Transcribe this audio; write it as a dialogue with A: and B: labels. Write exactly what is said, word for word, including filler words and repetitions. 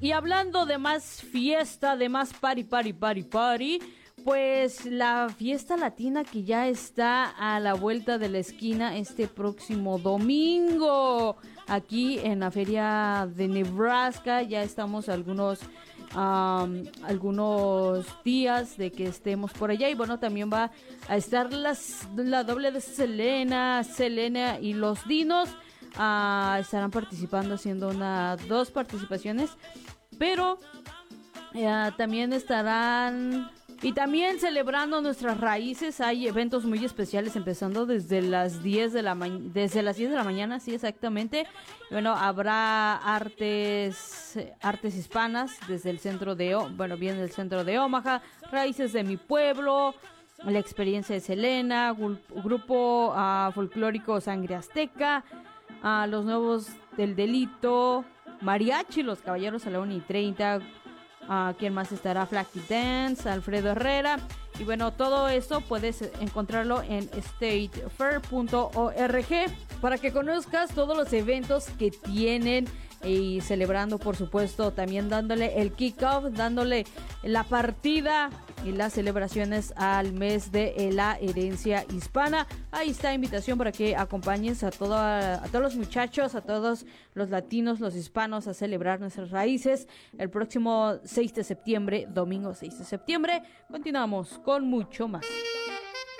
A: Y hablando de más fiesta, de más party, party, party, party, pues la fiesta latina que ya está a la vuelta de la esquina este próximo domingo. Aquí en la feria de Nebraska ya estamos algunos... Um, algunos días de que estemos por allá. Y bueno, también va a estar las, la doble de Selena, Selena y los Dinos. Uh, estarán participando, haciendo una dos participaciones. Pero uh, también estarán... Y también celebrando nuestras raíces. Hay eventos muy especiales empezando desde las diez de la ma- desde las diez de la mañana, sí, exactamente. Bueno, habrá artes artes hispanas desde el centro de o- bueno, viene del centro de Omaha, raíces de mi pueblo, la experiencia de Selena, gul- grupo uh, folclórico Sangre Azteca, uh, los nuevos del delito, mariachi, los Caballeros a la una y treinta. Uh, ¿Quién más estará? Flaky Dance, Alfredo Herrera. Y bueno, todo esto puedes encontrarlo en state fair punto org para que conozcas todos los eventos que tienen y celebrando, por supuesto, también dándole el kick-off, dándole la partida y las celebraciones al mes de la herencia hispana. Ahí está invitación para que acompañes a, todo, a todos los muchachos, a todos los latinos, los hispanos a celebrar nuestras raíces el próximo seis de septiembre, domingo seis de septiembre. Continuamos con mucho más.